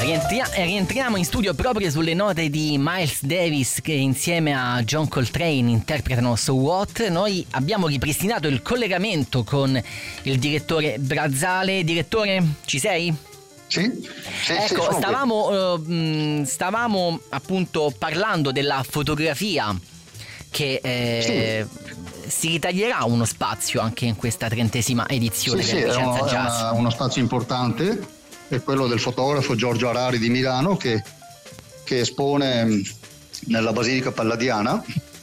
Rientriamo in studio proprio sulle note di Miles Davis, che insieme a John Coltrane interpretano So What. Noi abbiamo ripristinato il collegamento con il direttore Brazzale. Direttore, ci sei? Sì, ecco, stavamo appunto parlando della fotografia che si ritaglierà uno spazio anche in questa 30ª edizione del Vicenza Jazz. È uno spazio importante, è quello del fotografo Giorgio Arari di Milano che espone nella Basilica Palladiana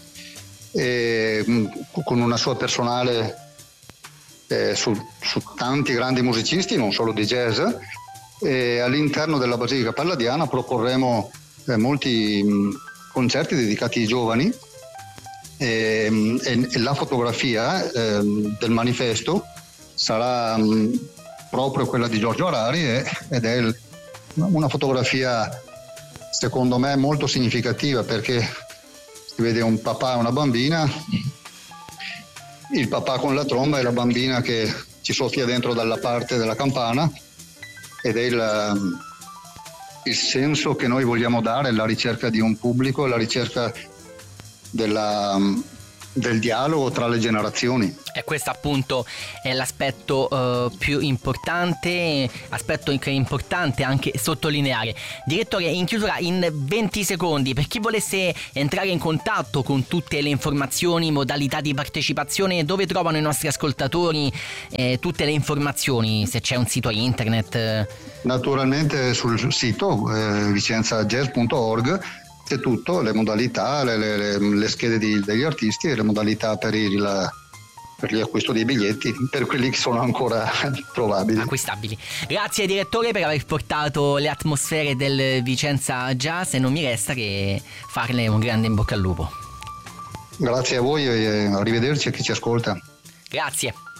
con una sua personale su tanti grandi musicisti, non solo di jazz. E all'interno della Basilica Palladiana proporremo molti concerti dedicati ai giovani e la fotografia del manifesto sarà proprio quella di Giorgio Arari ed è una fotografia secondo me molto significativa, perché si vede un papà e una bambina, il papà con la tromba e la bambina che ci soffia dentro dalla parte della campana, ed è il senso che noi vogliamo dare, la ricerca di un pubblico, la ricerca del dialogo tra le generazioni. E questo appunto è l'aspetto più importante, aspetto che è importante anche sottolineare. Direttore, in chiusura, in 20 secondi, per chi volesse entrare in contatto con tutte le informazioni, modalità di partecipazione, dove trovano i nostri ascoltatori tutte le informazioni, se c'è un sito internet? Naturalmente sul sito vicenzajazz.org c'è tutto, le modalità, le schede degli artisti e le modalità per l'acquisto dei biglietti, per quelli che sono ancora trovabili, acquistabili. Grazie direttore per aver portato le atmosfere del Vicenza Jazz, e non mi resta che farle un grande in bocca al lupo. Grazie a voi e arrivederci a chi ci ascolta. Grazie.